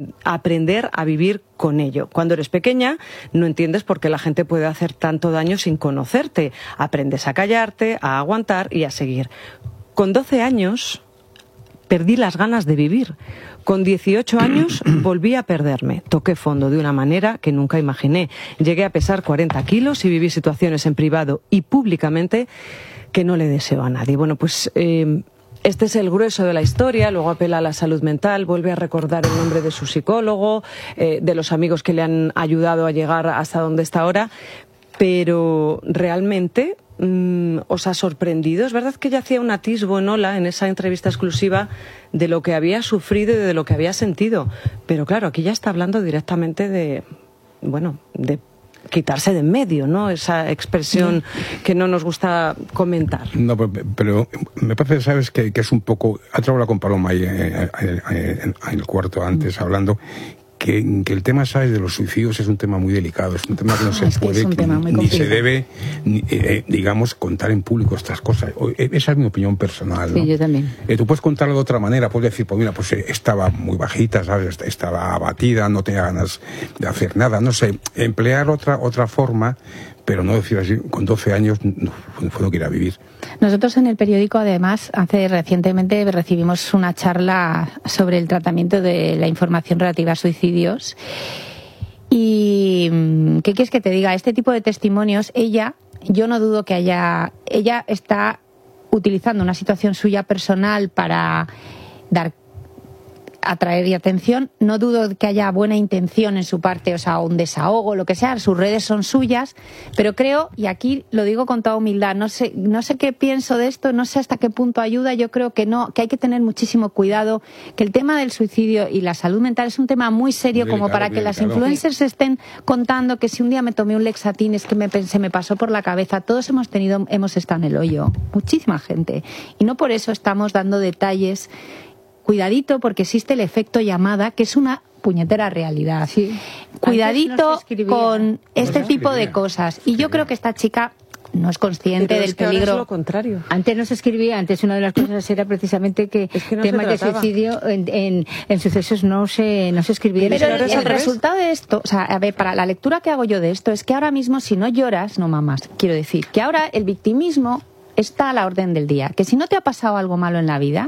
aprender a vivir con ello. Cuando eres pequeña no entiendes por qué la gente puede hacer tanto daño sin conocerte. Aprendes a callarte, a aguantar y a seguir. Con 12 años perdí las ganas de vivir. Con 18 años volví a perderme. Toqué fondo de una manera que nunca imaginé. Llegué a pesar 40 kilos y viví situaciones en privado y públicamente que no le deseo a nadie. Bueno, pues este es el grueso de la historia. Luego apela a la salud mental, vuelve a recordar el nombre de su psicólogo, de los amigos que le han ayudado a llegar hasta donde está ahora. Pero realmente os ha sorprendido. Es verdad que ella hacía un atisbo en Hola, en esa entrevista exclusiva, de lo que había sufrido y de lo que había sentido. Pero claro, aquí ya está hablando directamente de quitarse de en medio, ¿no? Esa expresión que no nos gusta comentar. No, pero me parece, ¿sabes?, que es un poco... Ha trabajado con Paloma ahí en el cuarto antes, hablando... Que el tema, ¿sabes?, de los suicidios es un tema muy delicado, es un tema que no se puede, ni se debe, digamos, contar en público estas cosas. Esa es mi opinión personal, ¿no? Sí, yo también. Tú puedes contarlo de otra manera, puedes decir, pues mira, pues estaba muy bajita, ¿sabes?, estaba abatida, no tenía ganas de hacer nada, no sé, emplear otra forma, pero no decir así, con 12 años no quiera vivir. Nosotros en el periódico, además, recientemente recibimos una charla sobre el tratamiento de la información relativa a suicidios. Y, ¿qué quieres que te diga? Este tipo de testimonios, yo no dudo que ella está utilizando una situación suya personal para atraer atención. No dudo que haya buena intención en su parte, o sea, un desahogo, lo que sea, sus redes son suyas, pero creo, y aquí lo digo con toda humildad, no sé qué pienso de esto, no sé hasta qué punto ayuda. Yo creo que que hay que tener muchísimo cuidado, que el tema del suicidio y la salud mental es un tema muy serio, como para que las influencers estén contando que si un día me tomé un Lexatin es que se me pasó por la cabeza. Todos hemos estado en el hoyo, muchísima gente, y no por eso estamos dando detalles. Cuidadito, porque existe el efecto llamada, que es una puñetera realidad. Sí. Cuidadito con este tipo de cosas. Y yo creo que esta chica no es consciente del peligro. Ahora es lo contrario. Antes no se escribía, antes una de las cosas era precisamente que temas de suicidio en sucesos no se escribía. Pero el resultado de esto, o sea, a ver, para la lectura que hago yo de esto, es que ahora mismo si no lloras, no mamas. Quiero decir, que ahora el victimismo está a la orden del día. Que si no te ha pasado algo malo en la vida,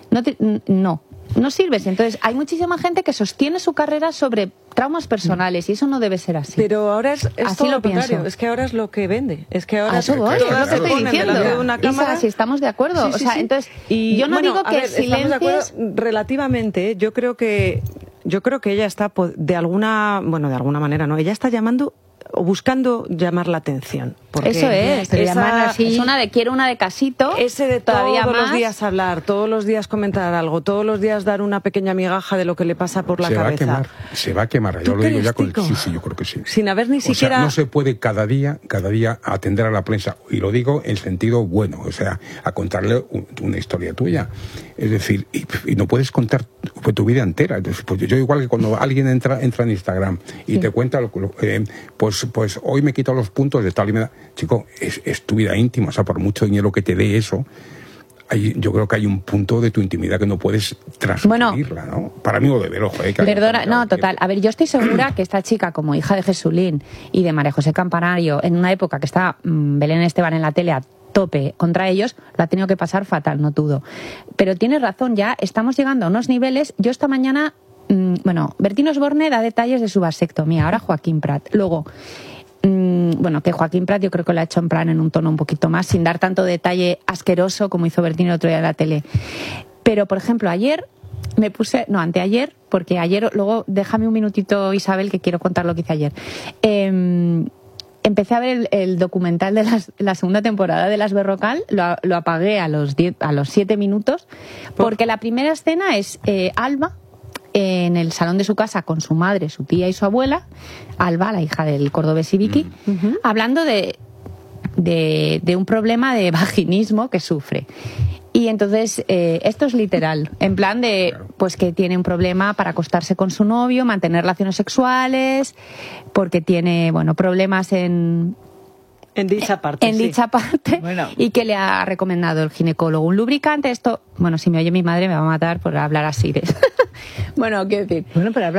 no sirves. Entonces hay muchísima gente que sostiene su carrera sobre traumas personales y eso no debe ser así. Pero ahora es así todo lo lo contrario. pienso. Es que ahora es lo que vende. Es que ahora eso voy, es lo que estoy diciendo. De una cámara. Isa, si estamos de acuerdo. Sí, o sea, sí. entonces y, yo no digo que estamos de acuerdo relativamente. Yo creo que ella está de alguna manera, no, ella está llamando o buscando llamar la atención. Eso es, es una de quiero una de casito. Ese de todavía todos más. los días hablar, todos los días comentar algo, todos los días dar una pequeña migaja de lo que le pasa por la cabeza. Se va a quemar. Yo lo digo ya con... Sí, yo creo que sí. Sin haber ni siquiera... sea, no se puede cada día atender a la prensa. Y lo digo en sentido bueno, o sea, a contarle una historia tuya. Es decir, y no puedes contar tu vida entera. Entonces, pues yo igual que cuando alguien entra en Instagram y te cuenta, pues hoy me quito los puntos de tal y me da... Chico, es tu vida íntima, o sea, por mucho dinero que te dé eso, yo creo que hay un punto de tu intimidad que no puedes transferirla, ¿no? Para mí lo de ver, ojo, perdona, no, total. A ver, yo estoy segura que esta chica, como hija de Jesulín y de María José Campanario, en una época que estaba Belén Esteban en la tele a tope contra ellos, lo ha tenido que pasar fatal, no dudo. Pero tienes razón, ya estamos llegando a unos niveles. Yo esta mañana, Bertín Osborne da detalles de su vasectomía, ahora Joaquín Prat. Luego... que Joaquín Prat yo creo que lo ha hecho en plan en un tono un poquito más, sin dar tanto detalle asqueroso como hizo Bertín el otro día en la tele. Pero, por ejemplo, anteayer, porque ayer, luego déjame un minutito, Isabel, que quiero contar lo que hice ayer. Empecé a ver el documental de la segunda temporada de Las Berrocal, lo apagué a los 7 minutos, porque la primera escena es Alba en el salón de su casa con su madre, su tía y su abuela, Alba, la hija del cordobés Ibiki, hablando de un problema de vaginismo que sufre. Y entonces esto es literal, en plan de pues que tiene un problema para acostarse con su novio, mantener relaciones sexuales, porque tiene problemas en dicha parte. Bueno. Y que le ha recomendado el ginecólogo un lubricante. Esto, si me oye mi madre me va a matar por hablar así. Quiero decir. Pero